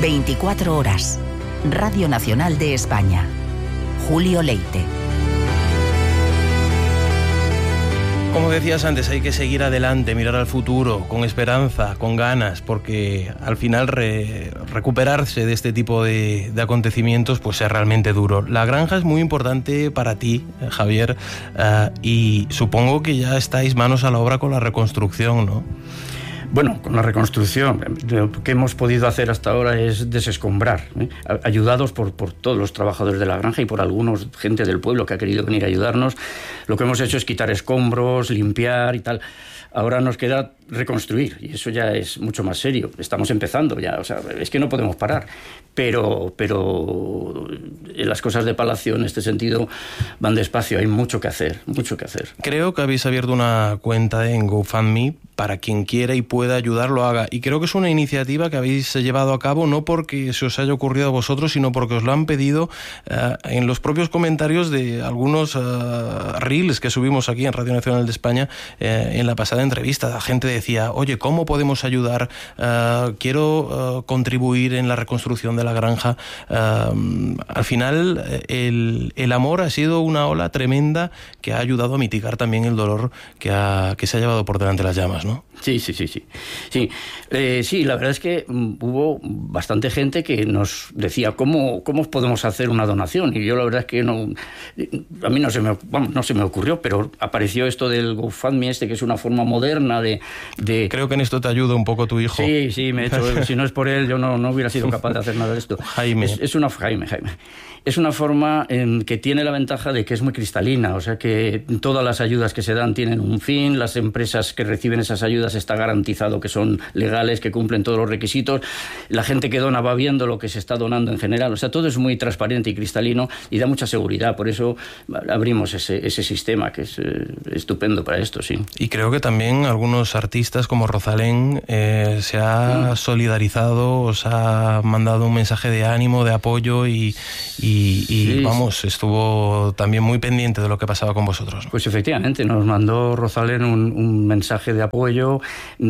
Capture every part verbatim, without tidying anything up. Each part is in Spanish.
veinticuatro horas. Radio Nacional de España. Julio Leite. Como decías antes, hay que seguir adelante, mirar al futuro, con esperanza, con ganas, porque al final re, recuperarse de este tipo de, de acontecimientos pues es realmente duro. La granja es muy importante para ti, Javier, uh, y supongo que ya estáis manos a la obra con la reconstrucción, ¿no? Bueno, con la reconstrucción, lo que hemos podido hacer hasta ahora es desescombrar, ¿eh? ayudados por, por todos los trabajadores de la granja y por algunos gente del pueblo que ha querido venir a ayudarnos. Lo que hemos hecho es quitar escombros, limpiar y tal. Ahora nos queda reconstruir y eso ya es mucho más serio. Estamos empezando ya, o sea, es que no podemos parar. Pero, pero las cosas de Palacio en este sentido van despacio, hay mucho que hacer, mucho que hacer. Creo que habéis abierto una cuenta en GoFundMe para quien quiera y pueda ayudar, lo haga. Y creo que es una iniciativa que habéis llevado a cabo no porque se os haya ocurrido a vosotros, sino porque os lo han pedido uh, en los propios comentarios de algunos uh, reels que subimos aquí en Radio Nacional de España uh, en la pasada entrevista. La gente decía, oye, ¿cómo podemos ayudar? Uh, quiero uh, contribuir en la reconstrucción de la granja. Uh, al final, el, el amor ha sido una ola tremenda que ha ayudado a mitigar también el dolor que, ha, que se ha llevado por delante las llamas, ¿no? Sí, sí, sí, sí. Sí, eh, sí, la verdad es que hubo bastante gente que nos decía, ¿cómo, cómo podemos hacer una donación? Y yo la verdad es que no, a mí no se me, bueno, no se me ocurrió, pero apareció esto del GoFundMe este, que es una forma moderna de... de... Creo que en esto te ayuda un poco tu hijo. Sí, sí, me he hecho, si no es por él, yo no, no hubiera sido capaz de hacer nada de esto. Jaime. Es, es una, Jaime, Jaime. Es una forma en que tiene la ventaja de que es muy cristalina, o sea que todas las ayudas que se dan tienen un fin, las empresas que reciben esas ayudas está garantizado que son legales, que cumplen todos los requisitos, la gente que dona va viendo lo que se está donando en general, o sea, todo es muy transparente y cristalino y da mucha seguridad, por eso abrimos ese, ese sistema que es eh, estupendo para esto, sí. Y creo que también algunos artistas como Rosalén eh, se ha mm. solidarizado, os ha mandado un mensaje de ánimo, de apoyo y, y Y, y sí, vamos, estuvo también muy pendiente de lo que pasaba con vosotros, ¿no? Pues efectivamente, nos mandó Rosalén un, un mensaje de apoyo.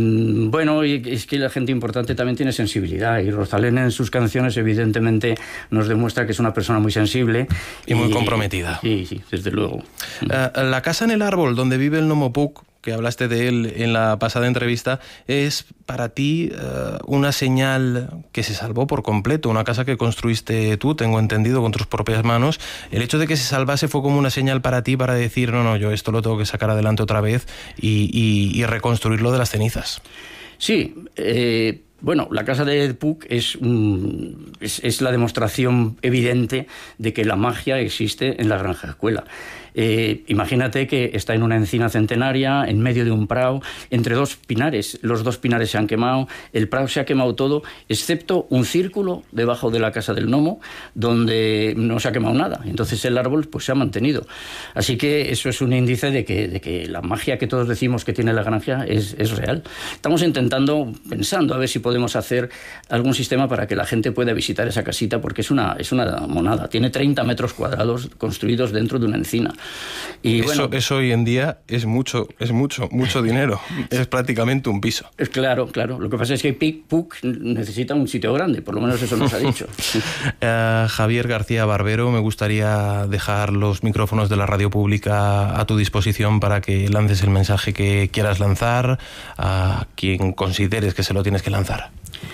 Bueno, y es que la gente importante también tiene sensibilidad y Rosalén en sus canciones evidentemente nos demuestra que es una persona muy sensible. Y, y muy comprometida. Sí, sí, desde luego. Uh, la casa en el árbol donde vive el Gnomo Puck, que hablaste de él en la pasada entrevista, es para ti uh, una señal que se salvó por completo, una casa que construiste tú, tengo entendido, con tus propias manos. El hecho de que se salvase fue como una señal para ti para decir, no, no, yo esto lo tengo que sacar adelante otra vez y, y, y reconstruirlo de las cenizas. Sí, eh... Bueno, la casa de Puck es, un, es, es la demostración evidente de que la magia existe en la granja escuela. Eh, imagínate que está en una encina centenaria, en medio de un prado, entre dos pinares. Los dos pinares se han quemado, el prado se ha quemado todo, excepto un círculo debajo de la casa del gnomo, donde no se ha quemado nada. Entonces el árbol pues, se ha mantenido. Así que eso es un índice de que, de que la magia que todos decimos que tiene la granja es, es real. Estamos intentando, pensando a ver si podemos hacer algún sistema para que la gente pueda visitar esa casita, porque es una, es una monada. Tiene treinta metros cuadrados construidos dentro de una encina. Y eso, bueno, eso hoy en día es mucho, es mucho, mucho dinero. Es prácticamente un piso. Es claro, claro. Lo que pasa es que Puck necesita un sitio grande, por lo menos eso nos ha dicho. uh, Javier García Barbero, me gustaría dejar los micrófonos de la radio pública a tu disposición para que lances el mensaje que quieras lanzar a quien consideres que se lo tienes que lanzar.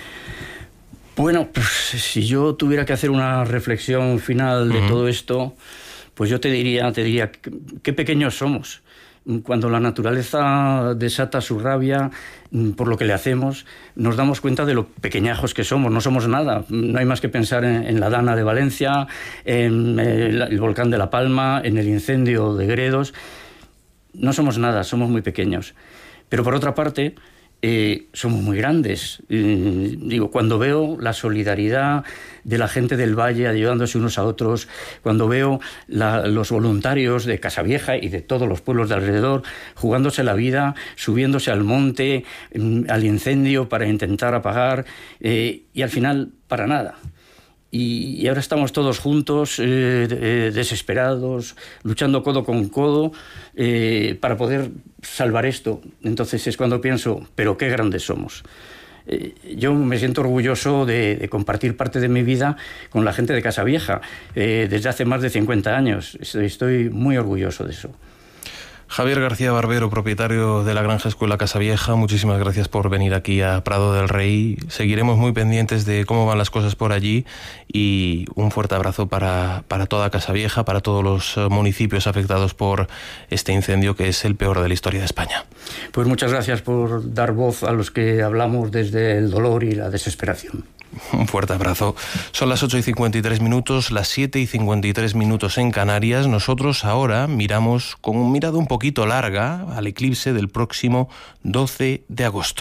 Bueno, pues si yo tuviera que hacer una reflexión final de uh-huh. todo esto, pues yo te diría, te diría, qué pequeños somos. Cuando la naturaleza desata su rabia por lo que le hacemos, nos damos cuenta de lo pequeñajos que somos, no somos nada. No hay más que pensar en, en la Dana de Valencia, en el, el volcán de La Palma, en el incendio de Gredos. No somos nada, somos muy pequeños. Pero por otra parte, Eh, somos muy grandes. Eh, digo, cuando veo la solidaridad de la gente del valle ayudándose unos a otros, cuando veo la, los voluntarios de Casavieja y de todos los pueblos de alrededor jugándose la vida, subiéndose al monte, eh, al incendio para intentar apagar, eh, y al final para nada. Y, y ahora estamos todos juntos, eh, eh, desesperados, luchando codo con codo eh, para poder salvar esto. Entonces es cuando pienso, pero qué grandes somos. eh, yo me siento orgulloso de, de compartir parte de mi vida con la gente de Casavieja, eh, desde hace más de cincuenta años. Estoy, estoy muy orgulloso de eso. Javier García Barbero, propietario de la Granja Escuela Casavieja, muchísimas gracias por venir aquí a Prado del Rey. Seguiremos muy pendientes de cómo van las cosas por allí y un fuerte abrazo para, para toda Casavieja, para todos los municipios afectados por este incendio que es el peor de la historia de España. Pues muchas gracias por dar voz a los que hablamos desde el dolor y la desesperación. Un fuerte abrazo. Son las ocho y cincuenta y tres minutos, las siete y cincuenta y tres minutos en Canarias. Nosotros ahora miramos con un mirada un poquito larga al eclipse del próximo doce de agosto.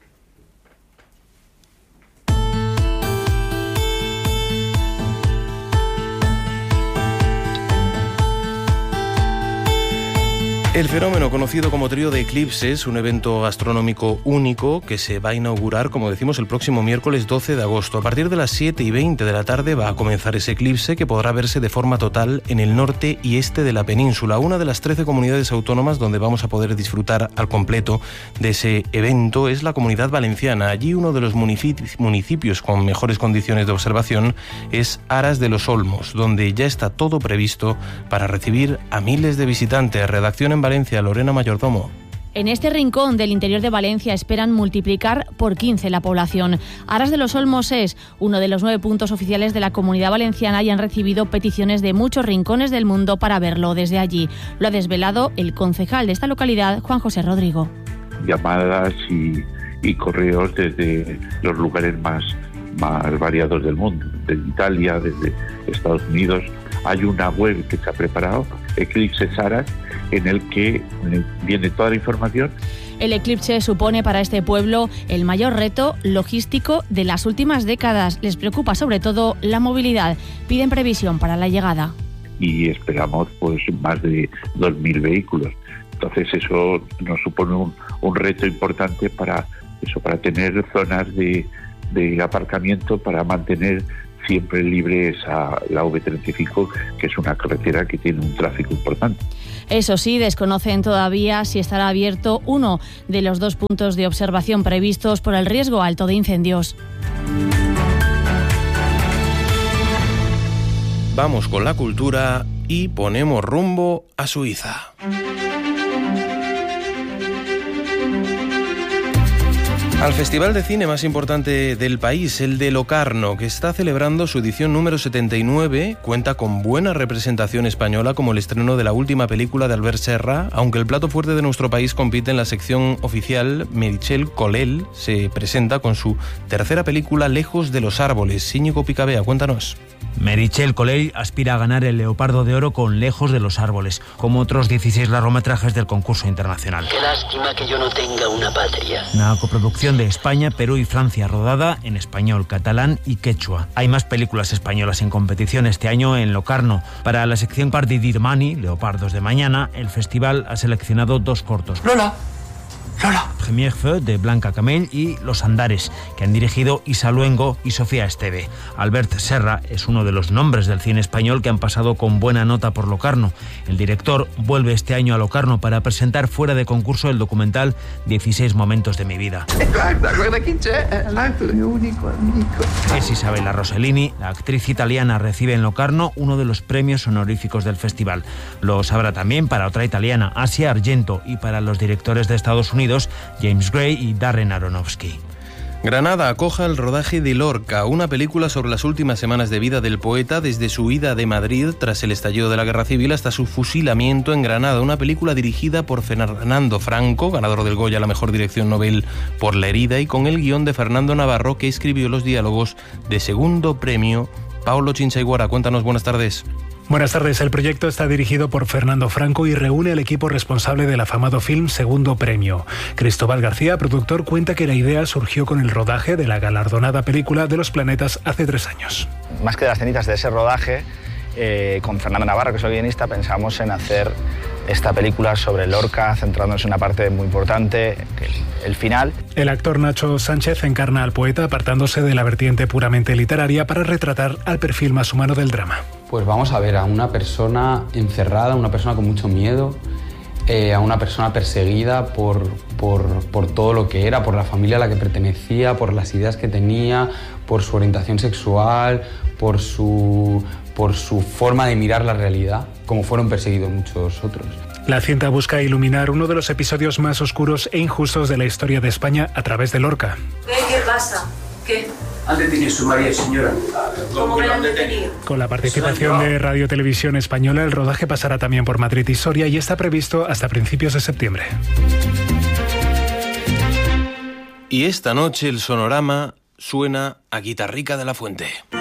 El fenómeno conocido como trío de eclipses, un evento astronómico único que se va a inaugurar, como decimos, el próximo miércoles doce de agosto. A partir de las siete y veinte de la tarde va a comenzar ese eclipse que podrá verse de forma total en el norte y este de la península, una de las trece comunidades autónomas donde vamos a poder disfrutar al completo de ese evento es la Comunidad Valenciana. Allí uno de los municipios con mejores condiciones de observación es Aras de los Olmos, donde ya está todo previsto para recibir a miles de visitantes. Redacción en Valencia, Lorena Mayordomo. En este rincón del interior de Valencia esperan multiplicar por quince la población. Aras de los Olmos es uno de los nueve puntos oficiales de la Comunidad Valenciana y han recibido peticiones de muchos rincones del mundo para verlo desde allí. Lo ha desvelado el concejal de esta localidad, Juan José Rodrigo. Llamadas y, y correos desde los lugares más, más variados del mundo, desde Italia, desde Estados Unidos. Hay una web que se ha preparado, Eclipses Aras, en el que viene toda la información. El eclipse supone para este pueblo el mayor reto logístico de las últimas décadas. Les preocupa sobre todo la movilidad. Piden previsión para la llegada. Y esperamos pues más de dos mil vehículos. Entonces eso nos supone un, un reto importante para eso, para tener zonas de, de aparcamiento, para mantener siempre libre esa, la A V treinta y cinco, que es una carretera que tiene un tráfico importante. Eso sí, desconocen todavía si estará abierto uno de los dos puntos de observación previstos por el riesgo alto de incendios. Vamos con la cultura y ponemos rumbo a Suiza. Al festival de cine más importante del país, el de Locarno, que está celebrando su edición número setenta y nueve, cuenta con buena representación española como el estreno de la última película de Albert Serra, aunque el plato fuerte de nuestro país compite en la sección oficial. Meritxell Colell se presenta con su tercera película Lejos de los árboles. Íñigo Picabea, cuéntanos. Meritxell Colell aspira a ganar el Leopardo de Oro con Lejos de los árboles, como otros dieciséis largometrajes del concurso internacional. Qué lástima que yo no tenga una patria. Una coproducción de España, Perú y Francia, rodada en español, catalán y quechua. Hay más películas españolas en competición este año en Locarno. Para la sección Pardi d'Irmani, Leopardos de Mañana, el festival ha seleccionado dos cortos. Lola. Lola. Premier Feu, de Blanca Camell, y Los Andares, que han dirigido Isa Luengo y Sofía Esteve. Albert Serra es uno de los nombres del cine español que han pasado con buena nota por Locarno. El director vuelve este año a Locarno para presentar fuera de concurso el documental dieciséis momentos de mi vida. Es Isabella Rossellini, la actriz italiana, recibe en Locarno uno de los premios honoríficos del festival. Lo sabrá también para otra italiana, Asia Argento, y para los directores de Estados Unidos, James Gray y Darren Aronofsky. Granada acoja el rodaje de Lorca, una película sobre las últimas semanas de vida del poeta desde su huida de Madrid tras el estallido de la Guerra Civil hasta su fusilamiento en Granada. Una película dirigida por Fernando Franco, ganador del Goya a la mejor dirección Nobel por La herida, y con el guión de Fernando Navarro, que escribió los diálogos de Segundo Premio. Paulo Chinchaiguara, cuéntanos, buenas tardes. Buenas tardes. El proyecto está dirigido por Fernando Franco y reúne al equipo responsable del afamado film Segundo Premio. Cristóbal García, productor, cuenta que la idea surgió con el rodaje de la galardonada película de los planetas hace tres años. Más que de las cenitas de ese rodaje, eh, con Fernando Navarro, que es el guionista, pensamos en hacer esta película sobre Lorca, centrándonos en una parte muy importante, el, el final. El actor Nacho Sánchez encarna al poeta apartándose de la vertiente puramente literaria para retratar al perfil más humano del drama. Pues vamos a ver a una persona encerrada, una persona con mucho miedo, eh, a una persona perseguida por, por, por todo lo que era, por la familia a la que pertenecía, por las ideas que tenía, por su orientación sexual, por su, por su forma de mirar la realidad, como fueron perseguidos muchos otros. La cinta busca iluminar uno de los episodios más oscuros e injustos de la historia de España a través de Lorca. ¿Qué pasa? ¿Qué? Han detenido a su marido, señora. ¿Cómo me lo han detenido? Con la participación de Radio Televisión Española, el rodaje pasará también por Madrid y Soria y está previsto hasta principios de septiembre. Y esta noche el Sonorama suena a Guitarrica de la Fuente.